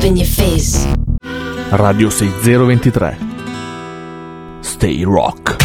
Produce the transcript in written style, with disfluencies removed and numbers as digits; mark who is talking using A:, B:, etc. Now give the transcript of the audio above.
A: up in your face.
B: Radio 6023. Stay Rock.